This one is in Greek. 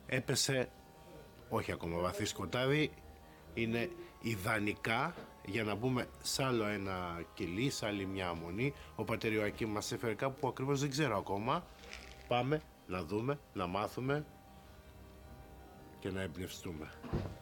Έπεσε, όχι ακόμα βαθύ σκοτάδι, είναι ιδανικά για να μπούμε σ' άλλο ένα κελί, σ' άλλη μια αμμονή. Ο πατέρ Ιωακήμ μας έφερε κάπου που ακριβώς δεν ξέρω ακόμα. Πάμε να δούμε, να μάθουμε και να εμπνευστούμε.